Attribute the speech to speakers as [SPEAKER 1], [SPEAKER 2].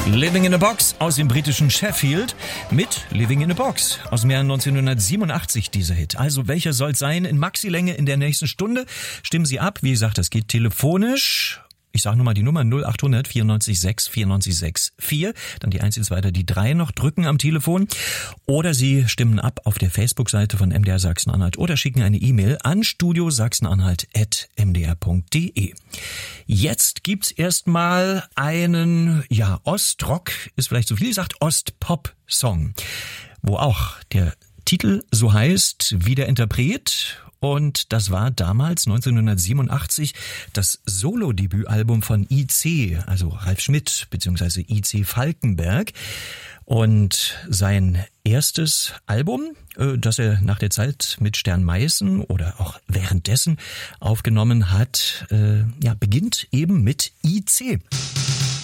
[SPEAKER 1] Living in a Box aus dem britischen Sheffield mit Living in a Box aus dem Jahr 1987, dieser Hit. Also welcher soll es sein? In Maxi-Länge in der nächsten Stunde. Stimmen Sie ab. Wie gesagt, das geht telefonisch. Ich sage nochmal die Nummer 0800 94 6 94 6 4. Dann die 1 weiter, die 3 noch drücken am Telefon. Oder Sie stimmen ab auf der Facebook-Seite von MDR Sachsen-Anhalt oder schicken eine E-Mail an studiosachsenanhalt@mdr.de. Jetzt gibt's erstmal einen, Ostrock, ist vielleicht zu viel gesagt, Ostpop-Song, wo auch der Titel so heißt wie der Interpret. Und das war damals 1987 das Solo-Debütalbum von IC, also Ralf Schmidt bzw. IC Falkenberg. Und sein erstes Album, das er nach der Zeit mit Stern Meißen oder auch währenddessen aufgenommen hat, beginnt eben mit IC.